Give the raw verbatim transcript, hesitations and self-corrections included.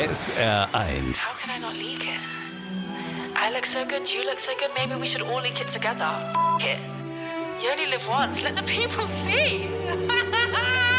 S R eins. How could I not leak it? I look so good, you look so good, maybe we should all leak it together. F it. You only live once, let the people see.